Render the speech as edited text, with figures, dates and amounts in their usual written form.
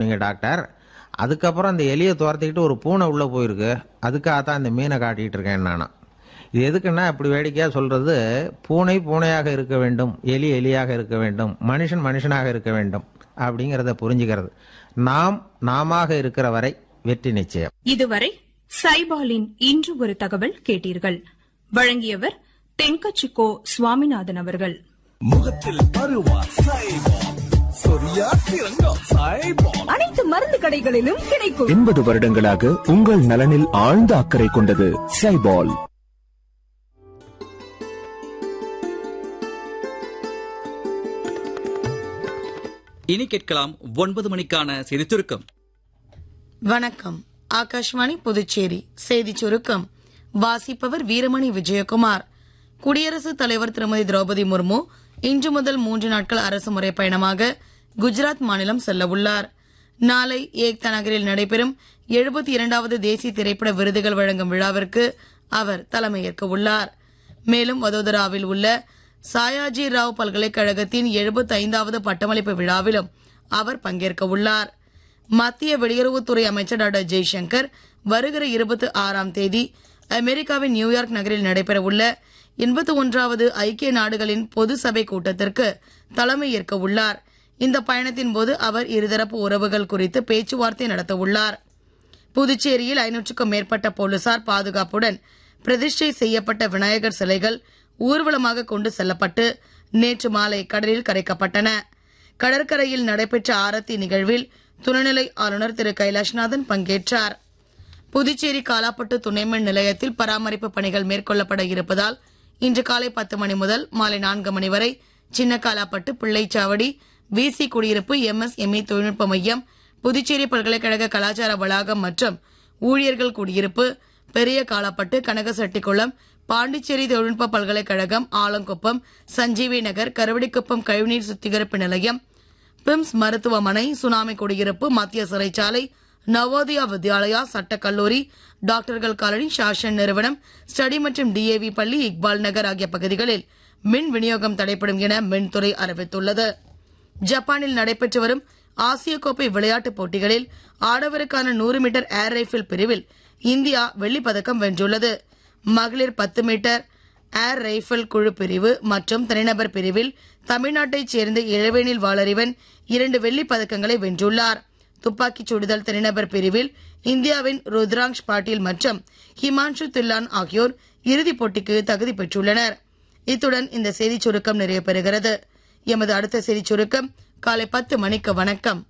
சொன்னீங்க டாக்டர். அதுக்கப்புறம் அந்த எலியை துரத்திக்கிட்டு ஒரு பூனை உள்ளே போயிருக்கு. அதுக்காகத்தான் இந்த மீனை காட்டிகிட்டு இருக்கேன் நானும். இது எதுக்குன்னா இப்படி வேடிக்கையாக சொல்கிறது, பூனை பூனையாக இருக்க வேண்டும், எலி எலியாக இருக்க வேண்டும், மனுஷன் மனுஷனாக இருக்க வேண்டும் அப்படிங்கிறத புரிஞ்சுக்கிறது. நாம் நாமாக இருக்கிற வரை வெற்றி நிச்சயம். இதுவரை சைபாலின் இன்று ஒரு தகவல் கேட்டீர்கள். வழங்கியவர் தென்கச்சிக்கோ சுவாமிநாதன் அவர்கள். முகத்தில் பருவா சைபால், சொரியா சிறங்கா சைபால். அனைத்து மருந்து கடைகளிலும் கிடைக்கும். 80 வருடங்களாக உங்கள் நலனில் ஆழ்ந்த அக்கறை கொண்டது சைபால். இனி கேட்கலாம் 9 மணிக்கான செய்தி சுருக்கம். வணக்கம். ஆகாஷ்வாணி புதுச்சேரி செய்தி சுருக்கம் வாசிப்பவர் வீரமணி விஜயகுமார். குடியரசுத் தலைவர் திருமதி திரௌபதி முர்மு இன்று முதல் 3 நாட்கள் அரசு முறை பயணமாக குஜராத் மாநிலம் செல்ல உள்ளார். நாளை ஏக்தா நகரில் நடைபெறும் 72வது தேசிய திரைப்பட விருதுகள் வழங்கும் விழாவிற்கு அவர் தலைமையேற்க உள்ளார். மேலும் வதோதராவில் உள்ள சாயாஜி ராவ் பல்கலைக்கழகத்தின் 75வது பட்டமளிப்பு விழாவிலும் அவர் பங்கேற்க உள்ளார். மத்திய வெளியுறவுத்துறை அமைச்சர் டாக்டர் ஜெய்சங்கர் வருகிற 26ஆம் தேதி அமெரிக்காவின் நியூயார்க் நகரில் நடைபெறவுள்ள 81வது ஐக்கிய நாடுகளின் பொது சபை கூட்டத்திற்கு தலைமையேற்க உள்ளார். இந்த பயணத்தின் போது அவர் இருதரப்பு உறவுகள் குறித்து பேச்சுவார்த்தை நடத்த உள்ளார். புதுச்சேரியில் 500க்கும் மேற்பட்ட போலீசார் பாதுகாப்புடன் பிரதிஷ்டை செய்யப்பட்ட விநாயகர் சிலைகள் ஊர்வலமாக கொண்டு செல்லப்பட்டு நேற்று மாலை கடலில் கரைக்கப்பட்டன. கடற்கரையில் நடைபெற்ற ஆரத்தி நிகழ்வில் துணைநிலை ஆளுநர் திரு கைலாஷ்நாதன் பங்கேற்றார். புதுச்சேரி காலாப்பட்டு துணைமின் நிலையத்தில் பராமரிப்பு பணிகள் மேற்கொள்ளப்பட இருப்பதால் இன்று காலை 10 மணி முதல் மாலை 4 மணி வரை சின்ன காலாப்பட்டு, பிள்ளைச்சாவடி, விசி குடியிருப்பு, MSME தொழில்நுட்ப மையம், புதுச்சேரி பல்கலைக்கழக கலாச்சார வளாகம் மற்றும் ஊழியர்கள் குடியிருப்பு, பெரிய காலாப்பட்டு, கனகசெட்டிக்குளம், பாண்டிச்சேரி தொழில்நுட்ப பல்கலைக்கழகம், ஆலங்குப்பம், சஞ்சீவி நகர், கருவடிக்குப்பம் கழிவுநீர் சுத்திகரிப்பு நிலையம், பிம்ஸ் மருத்துவமனை, சுனாமி குடியிருப்பு, மத்திய சிறைச்சாலை, நவோதயா வித்யாலயா, சட்டக்கல்லூரி, டாக்டர்கள் காலனி, சாசன் நிறுவனம், ஸ்டடி மற்றும் DAV பள்ளி, இக்பால் நகர் ஆகிய பகுதிகளில் மின் விநியோகம் தடைப்படும் என மின்துறை அறிவித்துள்ளது. ஜப்பானில் நடைபெற்று வரும் ஆசிய கோப்பை விளையாட்டுப் போட்டிகளில் ஆடவருக்கான 100 மீட்டர் ஏர் ரைபிள் பிரிவில் இந்தியா வெள்ளிப் பதக்கம் வென்றுள்ளது. மகளிர் 10 மீட்டர் ஏர் ரைபிள் குழு பிரிவு மற்றும் தனிநபர் பிரிவில் தமிழ்நாட்டைச் சேர்ந்த இளவேனில் வாளறிவன் 2 வெள்ளிப் பதக்கங்களை வென்றுள்ளார். துப்பாக்கிச் சுடுதல் தனிநபர் பிரிவில் இந்தியாவின் ருத்ராங்ஷ் பாட்டீல் மற்றும் ஹிமான்ஷு தில்லான் ஆகியோர் இறுதிப் போட்டிக்கு தகுதி பெற்றுள்ளனர். இத்துடன் இந்த செய்திச் சுருக்கம் நிறைவு பெறுகிறது. எமது அடுத்த செய்திச் சுருக்கம் காலை 10 மணிக்கு. வணக்கம்.